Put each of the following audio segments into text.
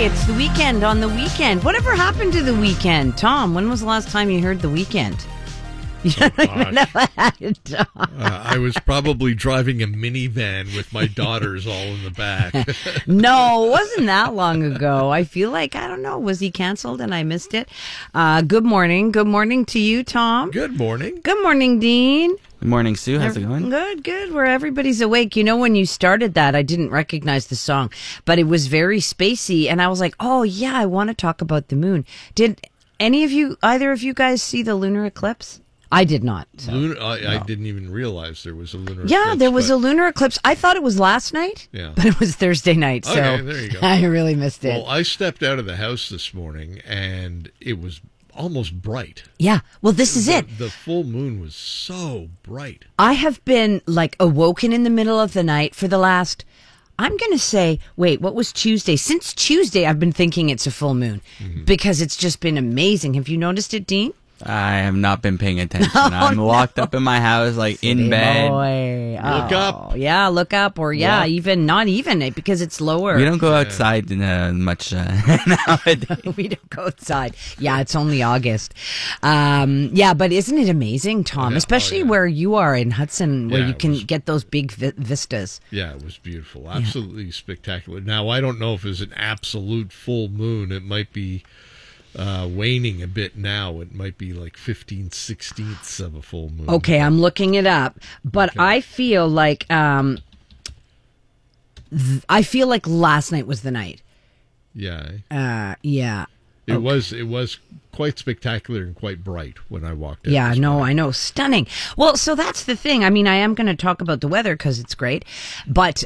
Hey, it's the weekend on the weekend. Whatever happened to the weekend? Tom, when was the last time you heard the weekend? You don't even know how to talk. I was probably driving a minivan with my daughters all in the back. No, it wasn't that long ago. I feel like, I don't know, was he canceled and I missed it? Good morning. Good morning to you, Tom. Good morning. Good morning, Dean. Good morning, Sue. How's it going? Good. Where everybody's awake. You know, when you started that, I didn't recognize the song, but it was very spacey, and I was like, oh, yeah, I want to talk about the moon. Did either of you guys see the lunar eclipse? I did not. So. I didn't even realize there was a lunar eclipse. Yeah, there was a lunar eclipse. I thought it was last night, but it was Thursday night, so okay, there you go. I really missed it. Well, I stepped out of the house this morning, and it was almost bright. Yeah, well, this is it. The full moon was so bright. I have been, awoken in the middle of the night for the last... I'm going to say, wait, what was Tuesday? Since Tuesday, I've been thinking it's a full moon because it's just been amazing. Have you noticed it, Dean? I have not been paying attention. I'm locked up in my house, in bed. Boy. Look up. Yeah, look up. Or, Walk. even not even because it's lower. We don't go outside much nowadays. We don't go outside. Yeah, it's only August. But isn't it amazing, Tom? Yeah. Especially where you are in Hudson, where Yeah, you it can was- get those big vistas. Yeah, it was beautiful. Absolutely spectacular. Now, I don't know if it's an absolute full moon. It might be waning a bit now. It might be like 15/16ths of a full moon. Okay, I'm looking it up, but Okay. I feel like last night was the night. Yeah. Yeah. It was quite spectacular and quite bright when I walked in. Yeah, no, I know. Stunning. Well, so that's the thing. I mean, I am going to talk about the weather because it's great, but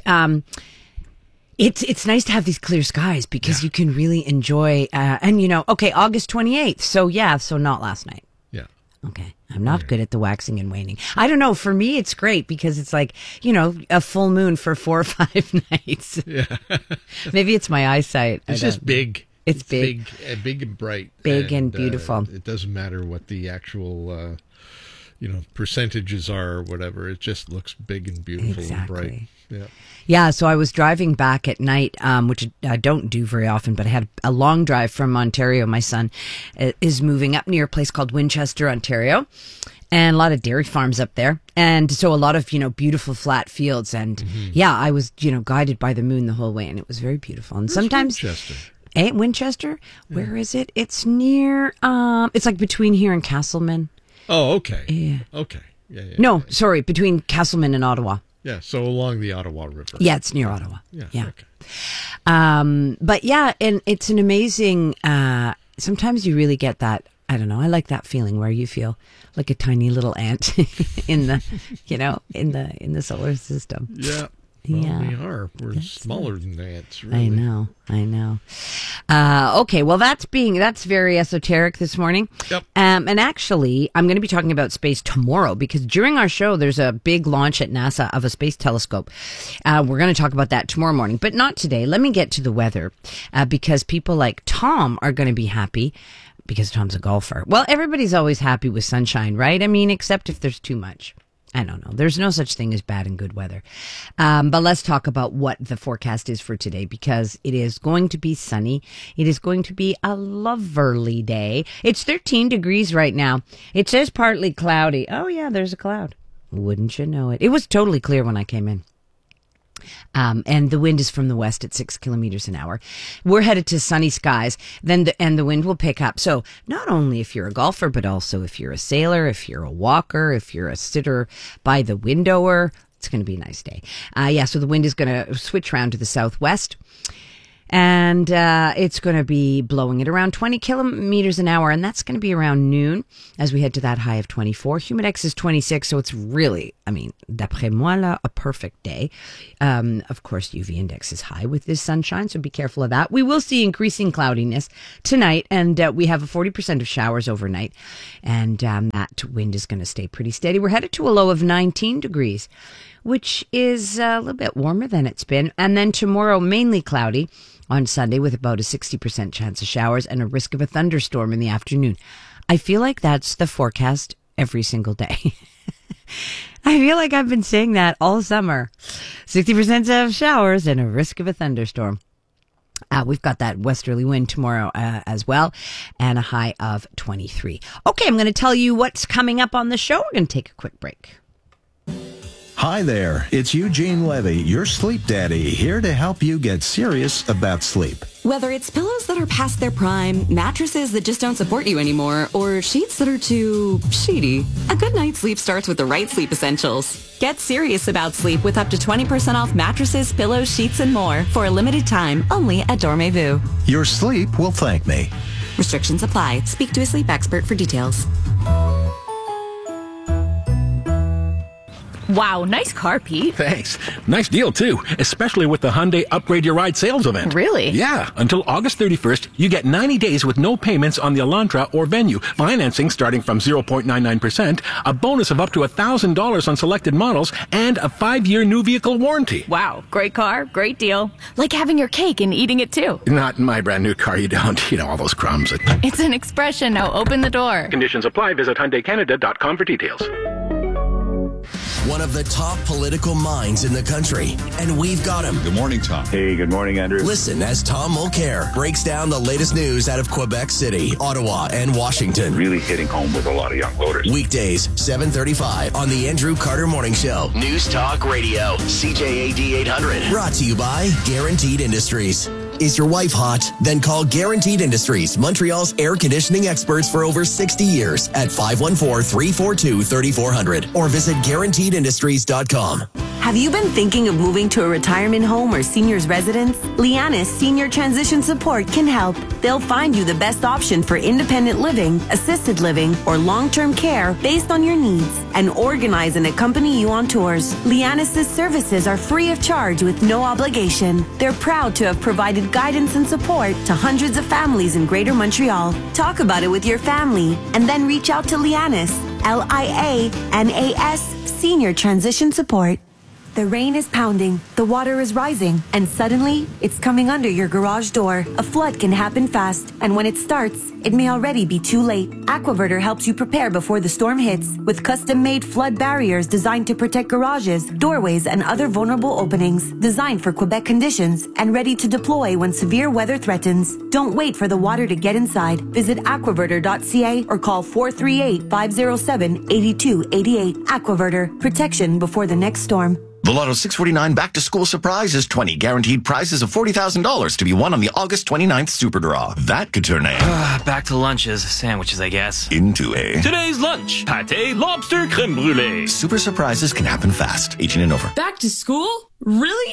it's nice to have these clear skies because you can really enjoy, August 28th. So not last night. Yeah. Okay. I'm not good at the waxing and waning. I don't know. For me, it's great because it's a full moon for 4 or 5 nights. Yeah. Maybe it's my eyesight. It's just big. It's big. Big and bright. Big and beautiful. It doesn't matter what the actual, percentages are or whatever. It just looks big and beautiful and bright. Exactly. Yeah. Yeah, so I was driving back at night, which I don't do very often, but I had a long drive from Ontario. My son is moving up near a place called Winchester, Ontario, and a lot of dairy farms up there. And so a lot of, beautiful flat fields. And I was, guided by the moon the whole way, and it was very beautiful. And sometimes... Winchester. Winchester? Yeah. Where is it? It's near, it's like between here and Castleman. Oh, okay. Yeah. Okay. Yeah. No, sorry, between Castleman and Ottawa. Yeah, so along the Ottawa River. Yeah, it's near Ottawa. Yeah. Okay. But yeah, and it's an amazing, sometimes you really get that, I don't know, I like that feeling where you feel like a tiny little ant in the, in the solar system. Yeah. Well, Yeah. we are. We're smaller than ants, really. I know. Okay, well, that's very esoteric this morning. Yep. And actually, I'm going to be talking about space tomorrow because during our show, there's a big launch at NASA of a space telescope. We're going to talk about that tomorrow morning, but not today. Let me get to the weather because people like Tom are going to be happy because Tom's a golfer. Well, everybody's always happy with sunshine, right? I mean, except if there's too much. I don't know. There's no such thing as bad and good weather. But let's talk about what the forecast is for today because it is going to be sunny. It is going to be a lovely day. It's 13 degrees right now. It says partly cloudy. Oh, yeah, there's a cloud. Wouldn't you know it? It was totally clear when I came in. And the wind is from the west at 6 kilometers an hour. We're headed to sunny skies. And the wind will pick up. So not only if you're a golfer, but also if you're a sailor, if you're a walker, if you're a sitter by the windower, it's going to be a nice day. So the wind is going to switch around to the southwest. And it's going to be blowing at around 20 kilometers an hour, and that's going to be around noon as we head to that high of 24. Humidex is 26, so it's really, d'après moi, là, a perfect day. Of course, UV index is high with this sunshine, so be careful of that. We will see increasing cloudiness tonight, and we have a 40% of showers overnight, and that wind is going to stay pretty steady. We're headed to a low of 19 degrees, which is a little bit warmer than it's been. And then tomorrow, mainly cloudy on Sunday with about a 60% chance of showers and a risk of a thunderstorm in the afternoon. I feel like that's the forecast every single day. I feel like I've been saying that all summer. 60% of showers and a risk of a thunderstorm. We've got that westerly wind tomorrow as well, and a high of 23. Okay, I'm going to tell you what's coming up on the show. We're going to take a quick break. Hi there, it's Eugene Levy, your sleep daddy, here to help you get serious about sleep. Whether it's pillows that are past their prime, mattresses that just don't support you anymore, or sheets that are too sheety, a good night's sleep starts with the right sleep essentials. Get serious about sleep with up to 20% off mattresses, pillows, sheets, and more for a limited time only at Dormez-vous. Your sleep will thank me. Restrictions apply. Speak to a sleep expert for details. Wow, nice car, Pete. Thanks. Nice deal, too, especially with the Hyundai Upgrade Your Ride sales event. Really? Yeah. Until August 31st, you get 90 days with no payments on the Elantra or Venue, financing starting from 0.99%, a bonus of up to $1,000 on selected models, and a 5-year new vehicle warranty. Wow, great car, great deal. Like having your cake and eating it, too. Not in my brand new car, you don't. You know, all those crumbs. It's an expression. Now open the door. Conditions apply. Visit HyundaiCanada.com for details. One of the top political minds in the country, and we've got him. Good morning, Tom. Hey, good morning, Andrew. Listen as Tom Mulcair breaks down the latest news out of Quebec City, Ottawa, and Washington. Really hitting home with a lot of young voters. Weekdays, 7:35 on the Andrew Carter Morning Show. News Talk Radio, CJAD 800. Brought to you by Guaranteed Industries. Is your wife hot? Then call Guaranteed Industries, Montreal's air conditioning experts for over 60 years at 514-342-3400 or visit guaranteedindustries.com. Have you been thinking of moving to a retirement home or senior's residence? Lianis Senior Transition Support can help. They'll find you the best option for independent living, assisted living, or long-term care based on your needs and organize and accompany you on tours. Lianis' services are free of charge with no obligation. They're proud to have provided guidance and support to hundreds of families in Greater Montreal. Talk about it with your family and then reach out to Lianis, Lianas Senior Transition Support. The rain is pounding, the water is rising, and suddenly, it's coming under your garage door. A flood can happen fast, and when it starts, it may already be too late. Aquaverter helps you prepare before the storm hits with custom-made flood barriers designed to protect garages, doorways, and other vulnerable openings, designed for Quebec conditions and ready to deploy when severe weather threatens. Don't wait for the water to get inside. Visit aquaverter.ca or call 438-507-8288. Aquaverter, protection before the next storm. The Lotto 649 back-to-school surprise is 20 guaranteed prizes of $40,000 to be won on the August 29th Super Draw. That could turn back to lunches, sandwiches, I guess. into a... Today's lunch, pâté, lobster, crème brûlée. Super surprises can happen fast. 18 and over. Back to school? Really?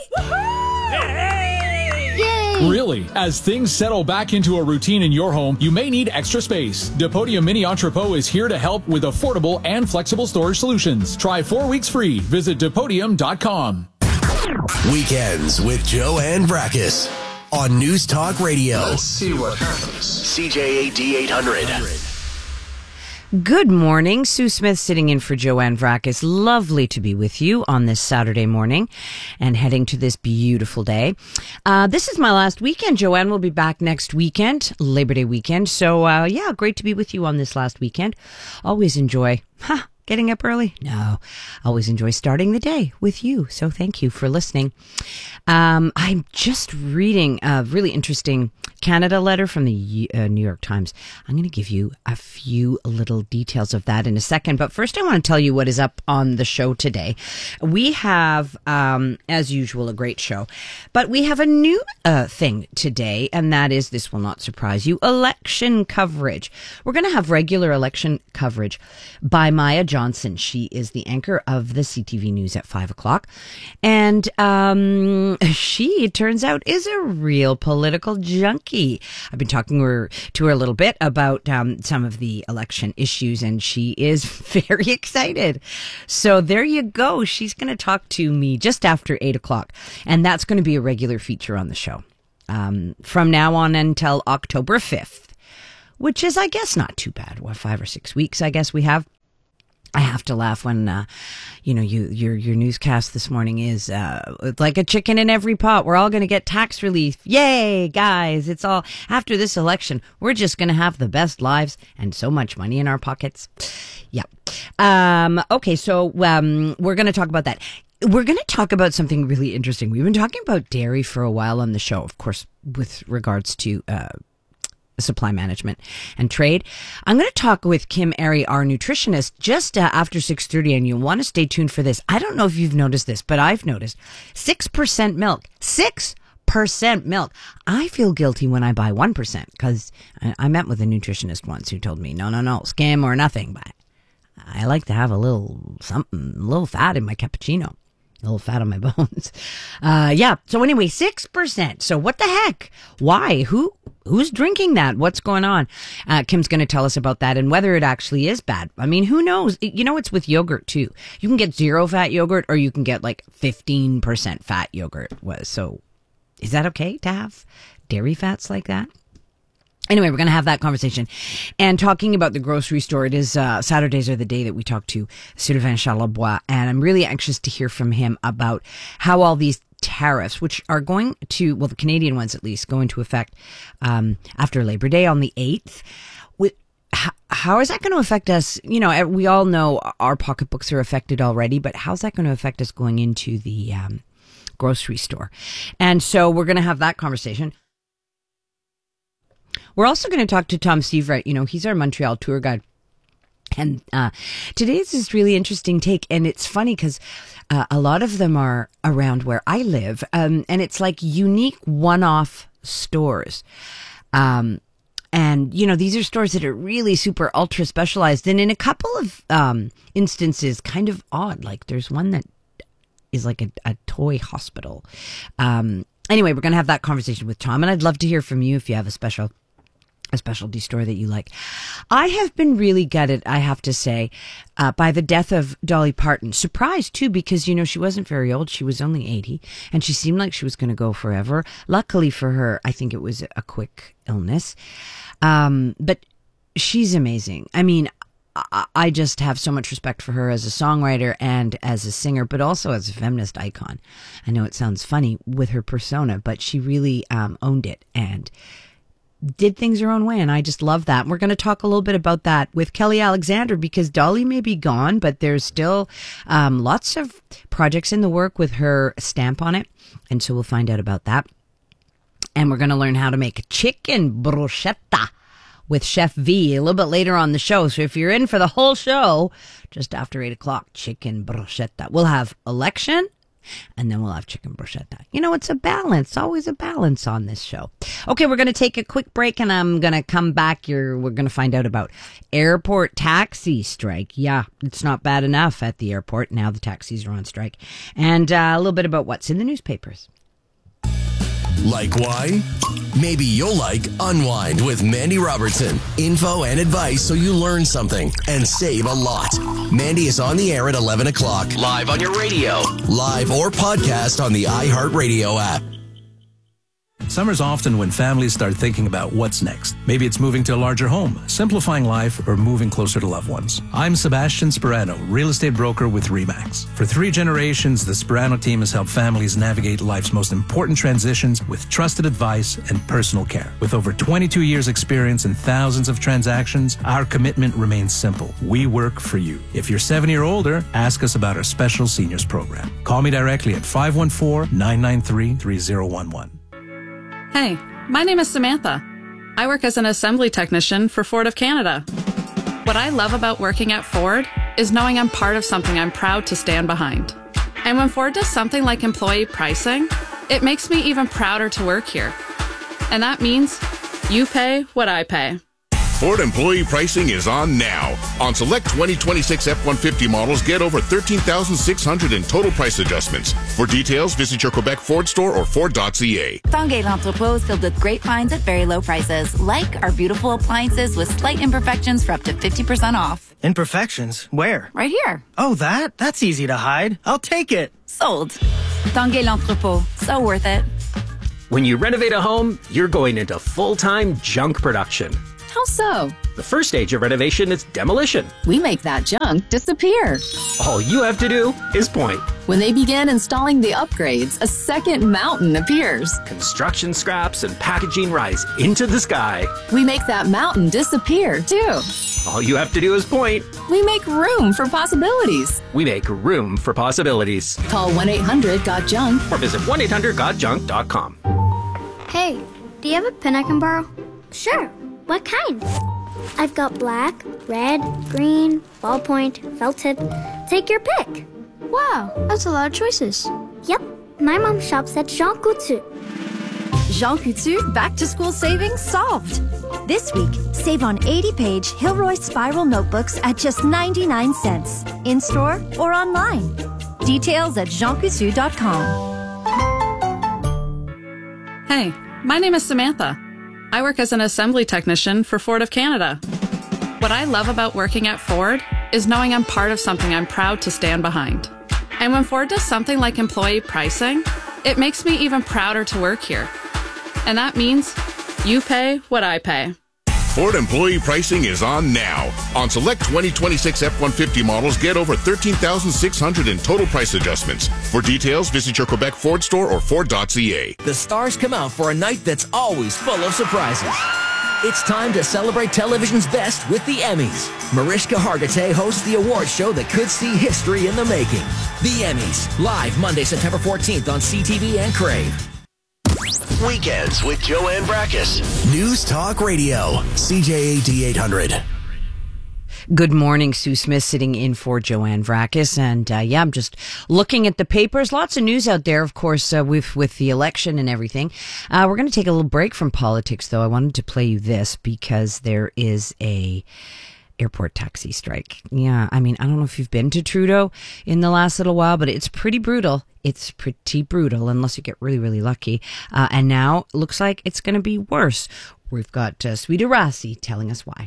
Really? As things settle back into a routine in your home, you may need extra space. Depodium Mini Entrepot is here to help with affordable and flexible storage solutions. Try 4 weeks free. Visit Depodium.com. Weekends with Joanne Brakis on News Talk Radio. Let's see what happens. CJAD 800. Good morning. Sue Smith sitting in for Joanne Brakis. Lovely to be with you on this Saturday morning and heading to this beautiful day. This is my last weekend. Joanne will be back next weekend, Labor Day weekend. So, great to be with you on this last weekend. Always enjoy. Getting up early? No. Always enjoy starting the day with you. So thank you for listening. I'm just reading a really interesting Canada letter from the New York Times. I'm going to give you a few little details of that in a second. But first, I want to tell you what is up on the show today. We have, as usual, a great show. But we have a new thing today, and that is, this will not surprise you, election coverage. We're going to have regular election coverage by Maya Johnson. She is the anchor of the CTV News at 5 o'clock. And she, it turns out, is a real political junkie. I've been talking to her a little bit about some of the election issues, and she is very excited. So there you go. She's going to talk to me just after 8 o'clock. And that's going to be a regular feature on the show from now on until October 5th, which is, I guess, not too bad. 5 or 6 weeks, I guess we have. I have to laugh when, your newscast this morning is, it's like a chicken in every pot. We're all going to get tax relief. Yay, guys. It's all after this election. We're just going to have the best lives and so much money in our pockets. Yeah. Okay. So, we're going to talk about that. we're going to talk about something really interesting. We've been talking about dairy for a while on the show, of course, with regards to supply management and trade. I'm going to talk with Kim Airy, our nutritionist, just after 6:30, and you'll want to stay tuned for this. I don't know if you've noticed this, but I've noticed 6% milk. 6% milk. I feel guilty when I buy 1% because I met with a nutritionist once who told me, no, skim or nothing, but I like to have a little something, a little fat in my cappuccino. A little fat on my bones. Yeah. So anyway, 6%. So what the heck? Why? Who's drinking that? What's going on? Kim's going to tell us about that and whether it actually is bad. I mean, who knows? You know, it's with yogurt too. You can get 0 fat yogurt or you can get like 15% fat yogurt. So is that okay to have dairy fats like that? Anyway, we're going to have that conversation. And talking about the grocery store, it is Saturdays are the day that we talk to Sylvain Charlebois. And I'm really anxious to hear from him about how all these tariffs, which are going to, well, the Canadian ones at least, go into effect after Labor Day on the 8th. How is that going to affect us? You know, we all know our pocketbooks are affected already, but how's that going to affect us going into the grocery store? And so we're going to have that conversation. We're also going to talk to Tom Seavright. You know, he's our Montreal tour guide. And today's this really interesting take. And it's funny because a lot of them are around where I live. And it's like unique one-off stores. And, you know, these are stores that are really super ultra specialized. And in a couple of instances, kind of odd. Like there's one that is like a toy hospital. Anyway, we're going to have that conversation with Tom. And I'd love to hear from you if you have a specialty store that you like. I have been really gutted, I have to say, by the death of Dolly Parton. Surprised, too, because, you know, she wasn't very old. She was only 80, and she seemed like she was going to go forever. Luckily for her, I think it was a quick illness. But she's amazing. I mean, I just have so much respect for her as a songwriter and as a singer, but also as a feminist icon. I know it sounds funny with her persona, but she really owned it and did things her own way, and I just love that. And we're going to talk a little bit about that with Kelly Alexander because Dolly may be gone, but there's still lots of projects in the work with her stamp on it, and so we'll find out about that. And we're going to learn how to make chicken bruschetta with Chef V a little bit later on the show. So if you're in for the whole show, just after 8 o'clock, chicken bruschetta. We'll have election, and then we'll have chicken bruschetta. You know, it's a balance, always a balance on this show. Okay, we're going to take a quick break, and I'm going to come back. We're going to find out about airport taxi strike. Yeah, it's not bad enough at the airport. Now the taxis are on strike. And a little bit about what's in the newspapers. Like why? Maybe you'll like Unwind with Mandy Robertson. Info and advice so you learn something and save a lot. Mandy is on the air at 11 o'clock. Live on your radio. Live or podcast on the iHeartRadio app. Summer's often when families start thinking about what's next. Maybe it's moving to a larger home, simplifying life, or moving closer to loved ones. I'm Sebastian Sperano, real estate broker with RE/MAX. For 3 generations, the Sperano team has helped families navigate life's most important transitions with trusted advice and personal care. With over 22 years experience and thousands of transactions, our commitment remains simple. We work for you. If you're 70 or older, ask us about our special seniors program. Call me directly at 514-993-3011. Hey, my name is Samantha. I work as an assembly technician for Ford of Canada. What I love about working at Ford is knowing I'm part of something I'm proud to stand behind. And when Ford does something like employee pricing, it makes me even prouder to work here. And that means you pay what I pay. Ford employee pricing is on now. On select 2026 F-150 models, get over $13,600 in total price adjustments. For details, visit your Quebec Ford store or Ford.ca. Tanguay L'Entrepôt is filled with great finds at very low prices, like our beautiful appliances with slight imperfections for up to 50% off. Imperfections? Where? Right here. Oh, that? That's easy to hide. I'll take it. Sold. Tanguay L'Entrepôt. So worth it. When you renovate a home, you're going into full-time junk production. How so? The first stage of renovation is demolition. We make that junk disappear. All you have to do is point. When they begin installing the upgrades, a second mountain appears. Construction scraps and packaging rise into the sky. We make that mountain disappear, too. All you have to do is point. We make room for possibilities. We make room for possibilities. Call 1-800-GOT-JUNK or visit 1-800-GOT-JUNK.com. Hey, do you have a pen I can borrow? Sure. What kind? I've got black, red, green, ballpoint, felt tip. Take your pick. Wow, that's a lot of choices. Yep, my mom shops at Jean Coutu. Jean Coutu back-to-school savings solved. This week, save on 80-page Hilroy Spiral notebooks at just 99 cents. In-store or online. Details at jeancoutu.com. Hey, my name is Samantha. I work as an assembly technician for Ford of Canada. What I love about working at Ford is knowing I'm part of something I'm proud to stand behind. And when Ford does something like employee pricing, it makes me even prouder to work here. And that means you pay what I pay. Ford employee pricing is on now. On select 2026 F-150 models, get over $13,600 in total price adjustments. For details, visit your Quebec Ford store or Ford.ca. The stars come out for a night that's always full of surprises. It's time to celebrate television's best with the Emmys. Mariska Hargitay hosts the award show that could see history in the making. The Emmys, live Monday, September 14th on CTV and Crave. Weekends with Joanne Brakes. News Talk Radio, CJAD 800. Good morning, Sue Smith sitting in for Joanne Brakes. And I'm just looking at the papers. Lots of news out there, of course, with the election and everything. We're going to take a little break from politics, though. I wanted to play you this because there is a airport taxi strike. Yeah, I mean, I don't know if you've been to Trudeau in the last little while, but it's pretty brutal. It's pretty brutal unless you get really, really lucky. And now looks like it's going to be worse. We've got Sweeta Rassi telling us why.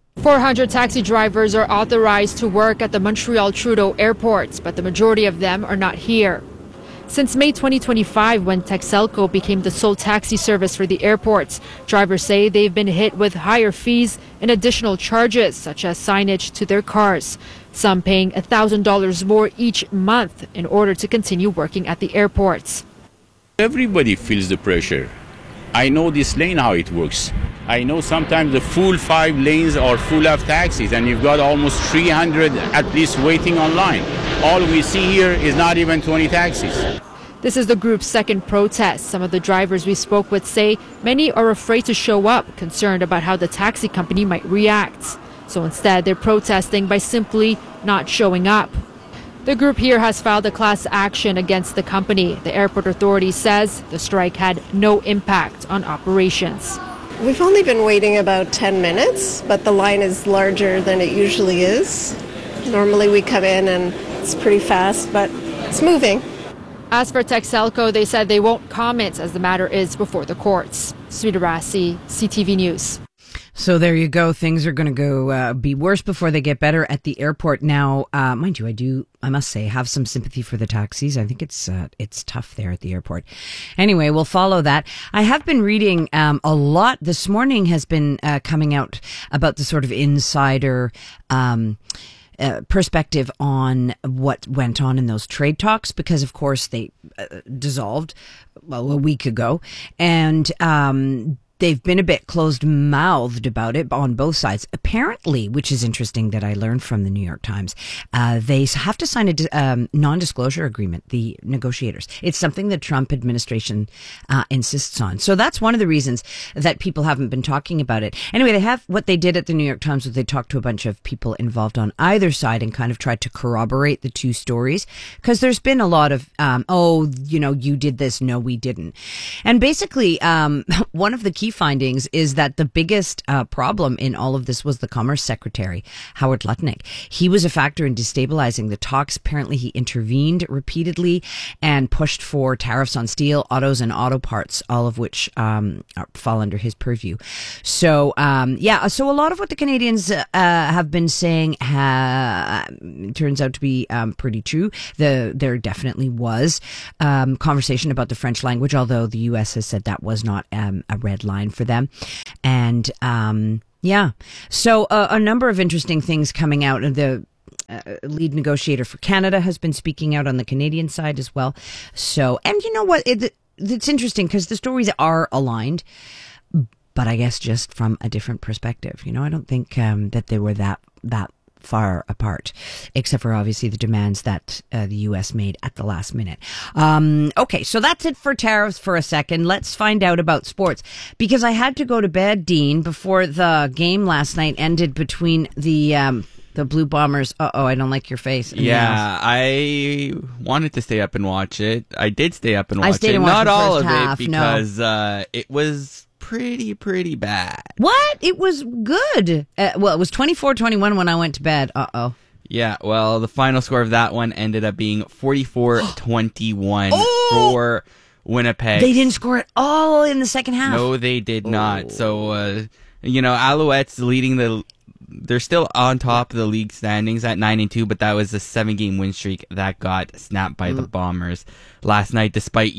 400 taxi drivers are authorized to work at the Montreal Trudeau airports, but the majority of them are not here. Since May 2025, when Texelco became the sole taxi service for the airports, drivers say they've been hit with higher fees and additional charges, such as signage to their cars. Some paying $1,000 more each month in order to continue working at the airports. Everybody feels the pressure. I know this lane, how it works. I know sometimes the full 5 lanes are full of taxis and you've got almost 300 at least waiting online. All we see here is not even 20 taxis. This is the group's second protest. Some of the drivers we spoke with say many are afraid to show up, concerned about how the taxi company might react. So instead, they're protesting by simply not showing up. The group here has filed a class action against the company. The airport authority says the strike had no impact on operations. We've only been waiting about 10 minutes, but the line is larger than it usually is. Normally we come in and it's pretty fast, but it's moving. As for Texelco, they said they won't comment as the matter is before the courts. Sweeta Rassi, CTV News. So there you go. Things are going to go be worse before they get better at the airport. Now, mind you, I must say, have some sympathy for the taxis. I think it's tough there at the airport. Anyway, we'll follow that. I have been reading a lot. This morning has been coming out about the sort of insider perspective on what went on in those trade talks, because of course they dissolved a week ago, and they've been a bit closed-mouthed about it on both sides. Apparently, which is interesting that I learned from the New York Times, they have to sign a non-disclosure agreement, the negotiators. It's something the Trump administration insists on. So that's one of the reasons that people haven't been talking about it. Anyway, what they did at the New York Times was they talked to a bunch of people involved on either side and kind of tried to corroborate the two stories, because there's been a lot of, you did this, no, we didn't. And basically, one of the key findings is that the biggest problem in all of this was the Commerce Secretary, Howard Lutnick. He was a factor in destabilizing the talks. Apparently, he intervened repeatedly and pushed for tariffs on steel, autos, and auto parts, all of which fall under his purview. So, so a lot of what the Canadians have been saying turns out to be pretty true. There definitely was conversation about the French language, although the U.S. has said that was not a red line for them. And Yeah. So a number of interesting things coming out. The lead negotiator for Canada has been speaking out on the Canadian side as well. So, and you know what? It's interesting because the stories are aligned, but I guess just from a different perspective. I don't think that they were that far apart, except for obviously the demands that the U.S. made at the last minute. Okay, so that's it for tariffs for a second. Let's find out about sports, because I had to go to bed, Dean, before the game last night ended between the Blue Bombers. I don't like your face. Yeah, I wanted to stay up and watch it. I did stay up and watch it. I stayed and watched Not the all first of half, it, because it was pretty bad. What? It was good. Well, it was 24-21 when I went to bed. Yeah, well, the final score of that one ended up being 44-21 for Winnipeg. They didn't score at all in the second half. No, they did not. So, Alouettes leading they're still on top of the league standings at 9-2, but that was a 7-game win streak that got snapped by the Bombers last night, despite,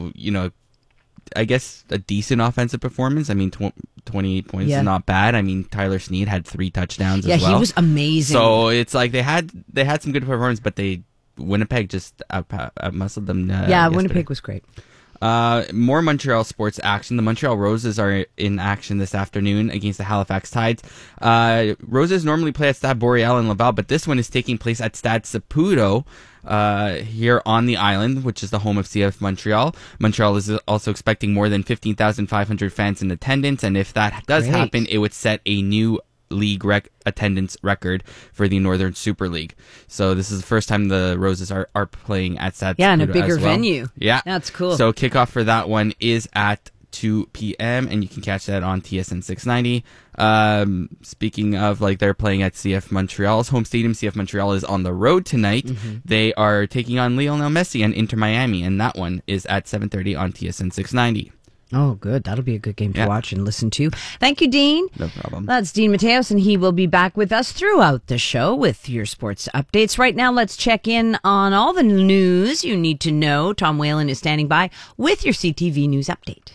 I guess a decent offensive performance. I mean, 28 points is not bad. I mean, Tyler Snead had 3 touchdowns as well. Yeah, he was amazing. So it's like they had some good performance, but Winnipeg just outmuscled them. Yesterday. Winnipeg was great. More Montreal sports action. The Montreal Roses are in action this afternoon against the Halifax Tides. Roses normally play at Stade Boreal in Laval, but this one is taking place at Stade Saputo here on the island, which is the home of CF Montreal. Montreal is also expecting more than 15,500 fans in attendance, and if that does happen, it would set a new league attendance record for the Northern Super League. So this is the first time the Roses are playing at Stade Saputo, in a bigger as well. venue. Yeah, that's cool. So kickoff for that one is at 2 p.m. and you can catch that on TSN 690. Speaking of, they're playing at CF Montreal's home stadium. CF Montreal is on the road tonight. Mm-hmm. They are taking on Lionel Messi and Inter Miami, and that one is at 7:30 on TSN 690. Oh, good. That'll be a good game to watch and listen to. Thank you, Dean. No problem. That's Dean Mateos, and he will be back with us throughout the show with your sports updates. Right now, let's check in on all the news you need to know. Tom Whalen is standing by with your CTV News Update.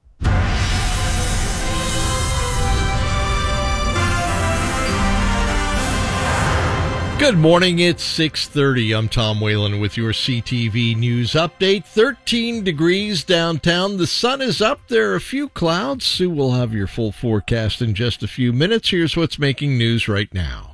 Good morning, it's 6:30. I'm Tom Whalen with your CTV News Update. 13 degrees downtown. The sun is up. There are a few clouds. Sue will have your full forecast in just a few minutes. Here's what's making news right now.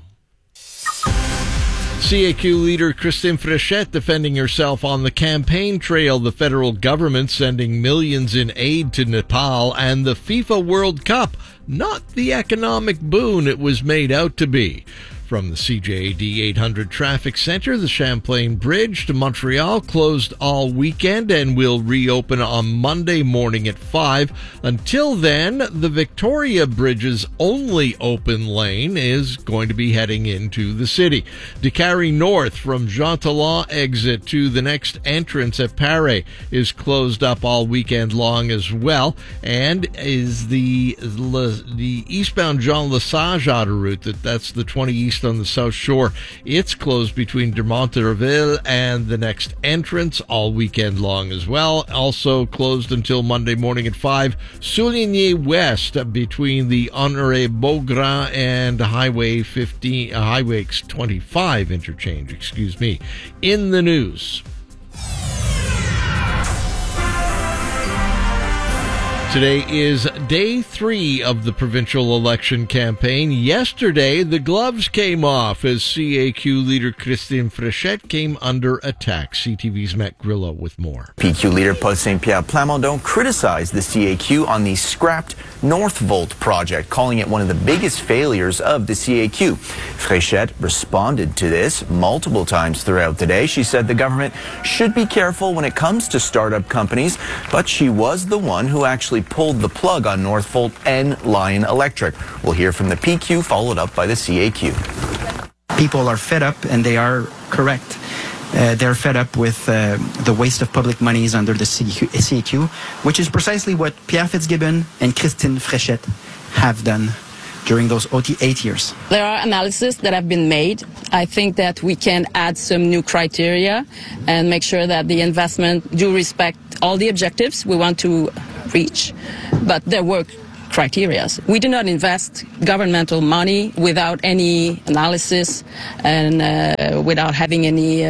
CAQ leader Christine Fréchette defending herself on the campaign trail. The federal government sending millions in aid to Nepal, and the FIFA World Cup, not the economic boon it was made out to be. From the CJAD 800 Traffic Center, the Champlain Bridge to Montreal closed all weekend and will reopen on Monday morning at 5. Until then, the Victoria Bridge's only open lane is going to be heading into the city. DeCarry North from Jean Talon exit to the next entrance at Paris is closed up all weekend long as well, and is the eastbound Jean Lesage outer route, that's the 20 East on the South Shore. It's closed between Dermonterville and the next entrance all weekend long as well. Also closed until Monday morning at 5. Souligny West between the Honoré Beaugrand and Highway 25 interchange, In the news. Today is day 3 of the provincial election campaign. Yesterday, the gloves came off as CAQ leader Christine Fréchette came under attack. CTV's Matt Grillo with more. PQ leader Paul Saint-Pierre Plamondon criticized the CAQ on the scrapped Northvolt project, calling it one of the biggest failures of the CAQ. Fréchette responded to this multiple times throughout the day. She said the government should be careful when it comes to startup companies, but she was the one who actually pulled the plug on Northvolt and Lion Electric. We'll hear from the PQ, followed up by the CAQ. People are fed up, and they are correct. They're fed up with the waste of public monies under the CAQ, which is precisely what Pierre Fitzgibbon and Christine Fréchette have done during those 8 years. There are analyses that have been made. I think that we can add some new criteria and make sure that the investment do respect all the objectives we want to reach. But their work criteria. We do not invest governmental money without any analysis and without having any,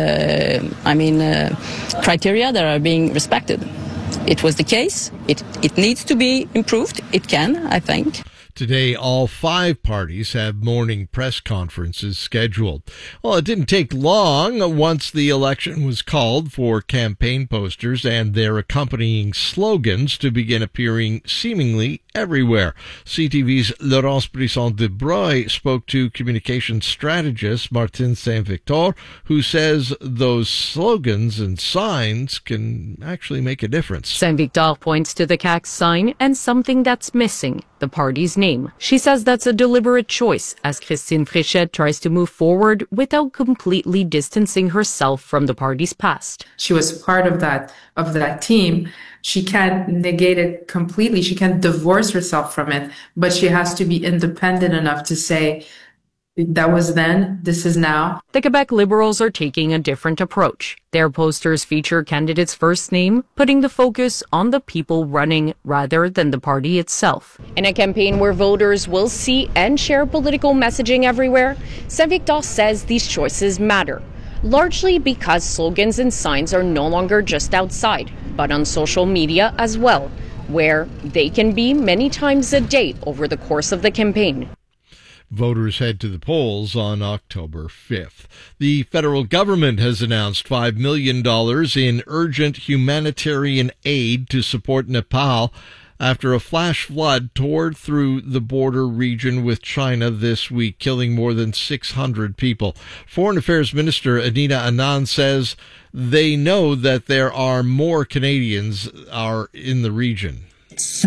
criteria that are being respected. It was the case. It needs to be improved. It can, I think. Today, all 5 parties have morning press conferences scheduled. Well, it didn't take long once the election was called for campaign posters and their accompanying slogans to begin appearing seemingly everywhere. CTV's Laurence Brisson-de Broglie spoke to communications strategist Martin Saint-Victor, who says those slogans and signs can actually make a difference. Saint-Victor points to the CAQ sign and something that's missing, the party's name. She says that's a deliberate choice as Christine Fréchette tries to move forward without completely distancing herself from the party's past. She was part of that team. She can't negate it completely. She can't divorce herself from it, but she has to be independent enough to say, that was then, this is now. The Quebec Liberals are taking a different approach. Their posters feature candidates' first name, putting the focus on the people running rather than the party itself. In a campaign where voters will see and share political messaging everywhere, Saint-Victor says these choices matter, largely because slogans and signs are no longer just outside, but on social media as well, where they can be many times a day over the course of the campaign. Voters head to the polls on October 5th. The federal government has announced $5 million in urgent humanitarian aid to support Nepal after a flash flood tore through the border region with China this week, killing more than 600 people. Foreign Affairs Minister Anita Anand says they know that there are more Canadians are in the region. It's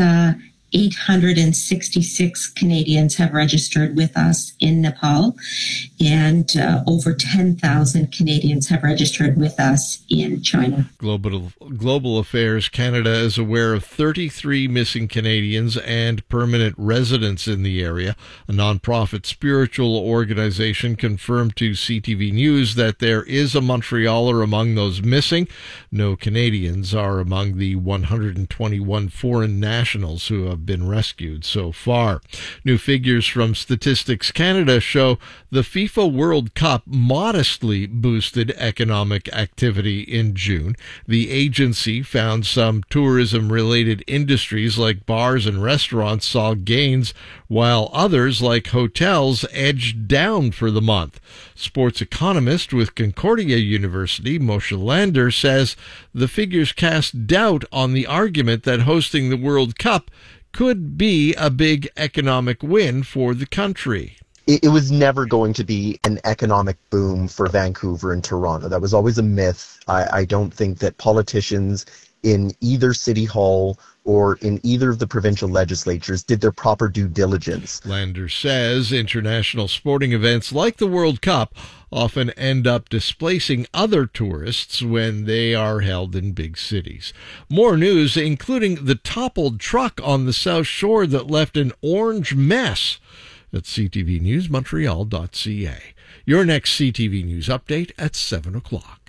866 Canadians have registered with us in Nepal, and over 10,000 Canadians have registered with us in China. Global Affairs Canada is aware of 33 missing Canadians and permanent residents in the area. A nonprofit spiritual organization confirmed to CTV News that there is a Montrealer among those missing. No Canadians are among the 121 foreign nationals who have been rescued so far. New figures from Statistics Canada show the FIFA World Cup modestly boosted economic activity in June. The agency found some tourism-related industries like bars and restaurants saw gains, while others like hotels edged down for the month. Sports economist with Concordia University, Moshe Lander, says the figures cast doubt on the argument that hosting the World Cup could be a big economic win for the country. It was never going to be an economic boom for Vancouver and Toronto. That was always a myth. I don't think that politicians in either city hall or in either of the provincial legislatures did their proper due diligence. Lander says international sporting events like the World Cup often end up displacing other tourists when they are held in big cities. More news, including the toppled truck on the South Shore that left an orange mess, at ctvnewsmontreal.ca. Your next CTV News update at 7 o'clock.